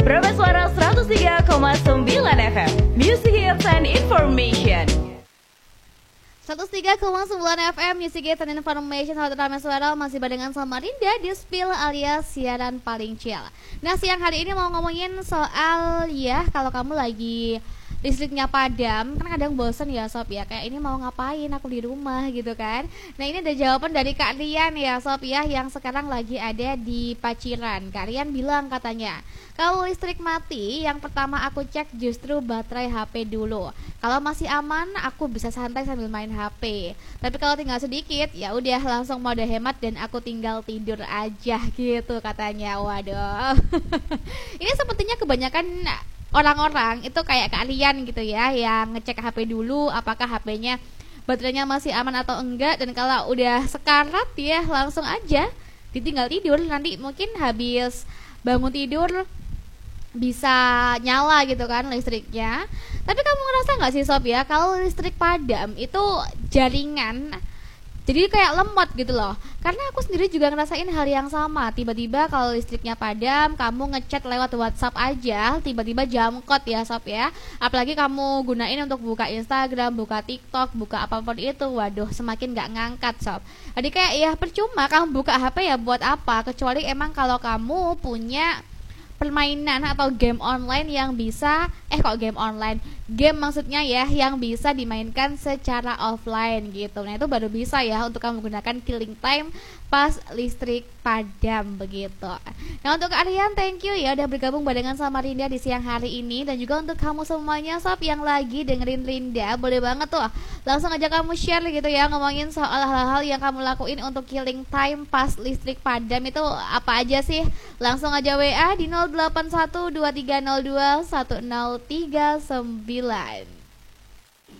Prabas Suara 103,9 FM Music Hits and Information. 103,9 FM Music Hits and Information. Sahabat Prabas Suara masih barengan sama Rinda di Spill alias siaran paling chill. Nah, siang hari ini mau ngomongin soal ya, kalau kamu lagi listriknya padam, kan kadang bosen ya Sob ya, kayak ini mau ngapain aku di rumah gitu kan. Nah, ini ada jawaban dari Kak Rian ya Sob ya, yang sekarang lagi ada di Paciran. Kak Rian bilang katanya, kalau listrik mati, yang pertama aku cek justru baterai HP dulu. Kalau masih aman, aku bisa santai sambil main HP. Tapi kalau tinggal sedikit, ya udah langsung mode hemat dan aku tinggal tidur aja gitu katanya. Waduh. Ini sepertinya kebanyakan orang-orang itu kayak kalian gitu ya, yang ngecek HP dulu apakah HP-nya baterainya masih aman atau enggak, dan kalau udah sekarat ya langsung aja ditinggal tidur. Nanti mungkin habis bangun tidur bisa nyala gitu kan listriknya. Tapi kamu ngerasa nggak sih Sob ya, kalau listrik padam itu jaringan jadi kayak lemot gitu loh. Karena aku sendiri juga ngerasain hal yang sama. Tiba-tiba kalau listriknya padam, kamu ngechat lewat WhatsApp aja, tiba-tiba jamkot ya Sob ya. Apalagi kamu gunain untuk buka Instagram, buka TikTok, buka apapun itu, waduh semakin gak ngangkat Sob. Jadi kayak ya percuma kamu buka HP ya buat apa, kecuali emang kalau kamu punya permainan atau game online yang bisa game maksudnya ya, yang bisa dimainkan secara offline gitu. Nah, itu baru bisa ya untuk kamu gunakan killing time pas listrik padam begitu. Nah, untuk Aryan, thank you ya udah bergabung barengan sama Rinda di siang hari ini. Dan juga untuk kamu semuanya Sob yang lagi dengerin Rinda, boleh banget tuh langsung aja kamu share gitu ya, ngomongin soal hal-hal yang kamu lakuin untuk killing time pas listrik padam itu apa aja sih. Langsung aja WA di 0812302103 9.